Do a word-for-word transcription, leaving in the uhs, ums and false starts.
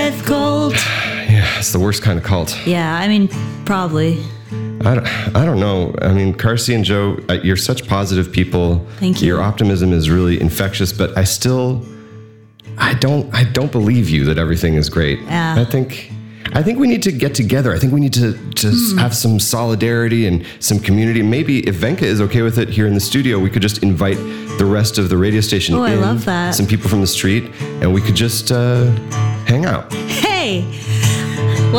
death cult. Yeah, it's the worst kind of cult. Yeah, I mean, probably. I don't, I don't know. I mean, Carsey and Joe, you're such positive people. Thank you. Your optimism is really infectious, but I still, I don't, I don't believe you that everything is great. Yeah. I think, I think we need to get together. I think we need to just Mm. have some solidarity and some community. Maybe if Venka is okay with it here in the studio, we could just invite the rest of the radio station Oh, I in, love that. some people from the street, and we could just uh, hang out. Hey,